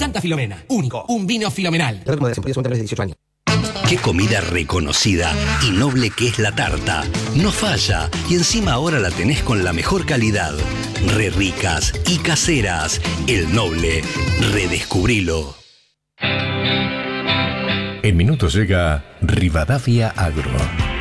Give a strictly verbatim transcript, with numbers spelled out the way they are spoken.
Santa Filomena, único, un vino filomenal. dieciocho años. Qué comida reconocida y noble que es la tarta. No falla, y encima ahora la tenés con la mejor calidad. Re ricas y caseras. El Noble. Redescubrilo. En minutos llega Rivadavia Agro.